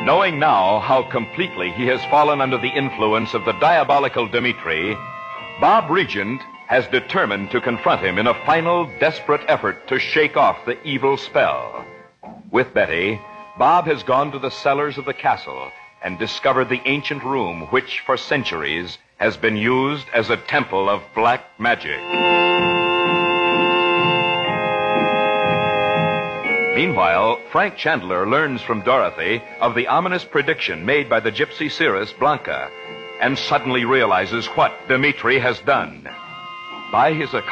Knowing now how completely he has fallen under the influence of the diabolical Dmitri, Bob Regent has determined to confront him in a final, desperate effort to shake off the evil spell. With Betty, Bob has gone to the cellars of the castle and discovered the ancient room which, for centuries, has been used as a temple of black magic. Meanwhile, Frank Chandler learns from Dorothy of the ominous prediction made by the gypsy seeress Blanca, and suddenly realizes what Dmitri has done. By his